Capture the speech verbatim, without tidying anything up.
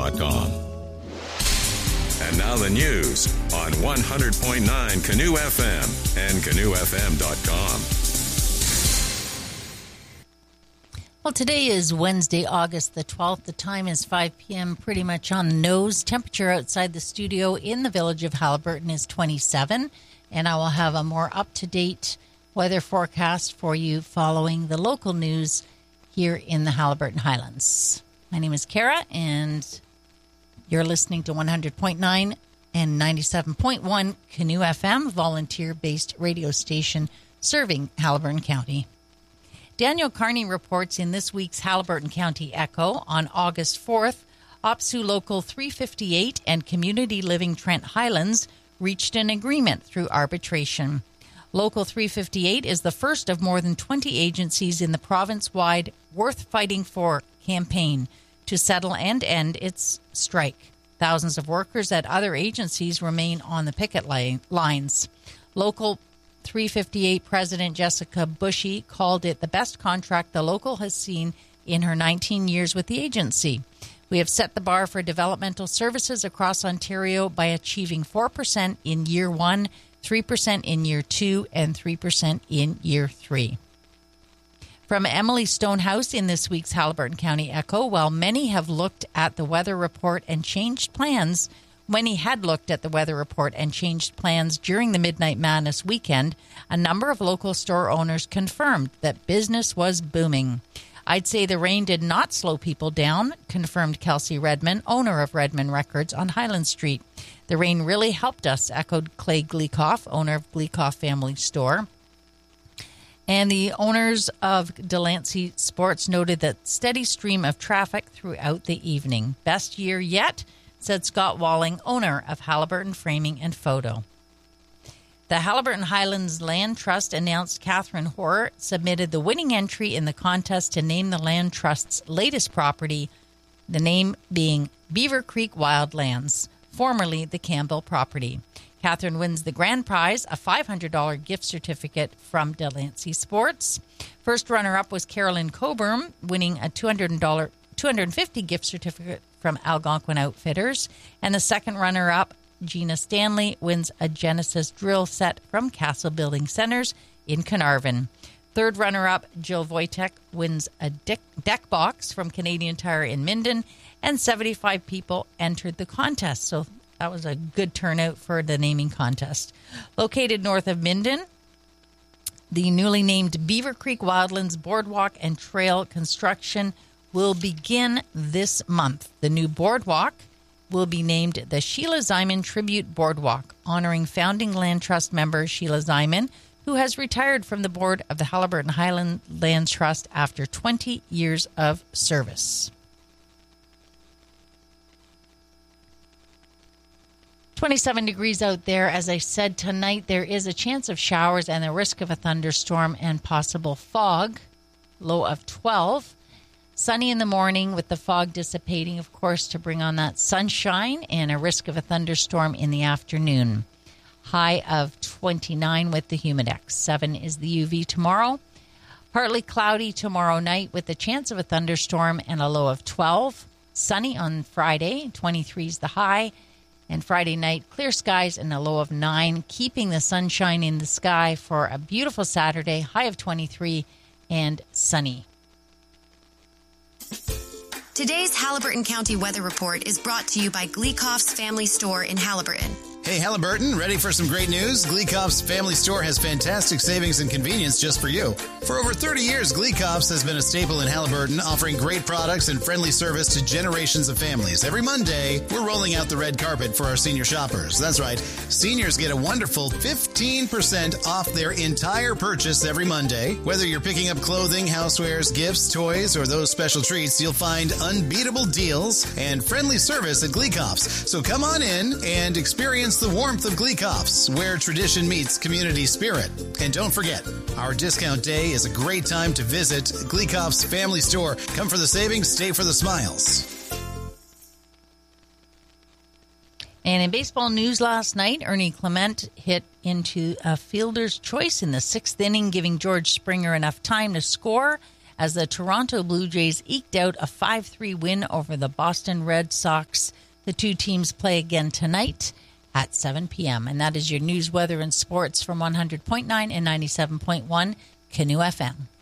dot com. And now the news on one hundred point nine Canoe F M and canoe f m dot com. Well, today is Wednesday, August the twelfth. The time is five p.m., pretty much on the nose. Temperature outside the studio in the village of Haliburton is twenty-seven, and I will have a more up-to-date weather forecast for you following the local news here in the Haliburton Highlands. My name is Kara, and you're listening to one hundred point nine and ninety-seven point one Canoe F M, volunteer-based radio station serving Haliburton County. Daniel Carney reports in this week's Haliburton County Echo on August fourth, OPSEU Local three fifty-eight and Community Living Trent Highlands reached an agreement through arbitration. Local three fifty-eight is the first of more than twenty agencies in the province-wide Worth Fighting For campaign to settle and end its strike. Thousands of workers at other agencies remain on the picket li- lines. Local three fifty-eight President Jessica Bushy called it the best contract the local has seen in her nineteen years with the agency. We have set the bar for developmental services across Ontario by achieving four percent in year one, three percent in year two, and three percent in year three. From Emily Stonehouse in this week's Haliburton County Echo, while many have looked at the weather report and changed plans, when he had looked at the weather report and changed plans during the Midnight Madness weekend, a number of local store owners confirmed that business was booming. I'd say the rain did not slow people down, confirmed Kelsey Redman, owner of Redman Records on Highland Street. The rain really helped us, echoed Clay Gleekoff, owner of Gleekoff Family Store. And the owners of Delancey Sports noted that steady stream of traffic throughout the evening. Best year yet, said Scott Walling, owner of Haliburton Framing and Photo. The Haliburton Highlands Land Trust announced Catherine Hoare submitted the winning entry in the contest to name the Land Trust's latest property, the name being Beaver Creek Wildlands, formerly the Campbell property. Catherine wins the grand prize, a five hundred dollars gift certificate from Delancey Sports. First runner-up was Carolyn Coburn, winning a two hundred dollars two hundred fifty dollars gift certificate from Algonquin Outfitters. And the second runner-up, Gina Stanley, wins a Genesis drill set from Castle Building Centers in Carnarvon. Third runner-up, Jill Wojtek, wins a deck, deck box from Canadian Tire in Minden. And seventy-five people entered the contest. So that was a good turnout for the naming contest. Located north of Minden, the newly named Beaver Creek Wildlands Boardwalk and Trail construction will begin this month. The new boardwalk will be named the Sheila Zyman Tribute Boardwalk, honoring founding Land Trust member Sheila Zyman, who has retired from the board of the Haliburton Highland Land Trust after twenty years of service. twenty-seven degrees out there. As I said, tonight there is a chance of showers and the risk of a thunderstorm and possible fog. Low of twelve. Sunny in the morning with the fog dissipating, of course, to bring on that sunshine, and a risk of a thunderstorm in the afternoon. High of twenty-nine with the Humidex. seven is the U V tomorrow. Partly cloudy tomorrow night with the chance of a thunderstorm and a low of twelve. Sunny on Friday, twenty-three is the high. And Friday night, clear skies and a low of nine, keeping the sunshine in the sky for a beautiful Saturday, high of twenty-three and sunny. Today's Haliburton County Weather Report is brought to you by Gleekoff's Family Store in Haliburton. Hey, Haliburton, ready for some great news? Gleekoff's Family Store has fantastic savings and convenience just for you. For over thirty years, Gleekoff's has been a staple in Haliburton, offering great products and friendly service to generations of families. Every Monday, we're rolling out the red carpet for our senior shoppers. That's right. Seniors get a wonderful fifteen percent off their entire purchase every Monday. Whether you're picking up clothing, housewares, gifts, toys, or those special treats, you'll find unbeatable deals and friendly service at Gleekoff's. So come on in and experience the warmth of Gleekoff's, where tradition meets community spirit. And don't forget, our discount day is a great time to visit Gleekoff's Family Store. Come for the savings, stay for the smiles. And in baseball news last night, Ernie Clement hit into a fielder's choice in the sixth inning, giving George Springer enough time to score as the Toronto Blue Jays eked out a five three win over the Boston Red Sox. The two teams play again tonight at seven p.m. And that is your news, weather, and sports from one hundred point nine and ninety-seven point one Canoe F M.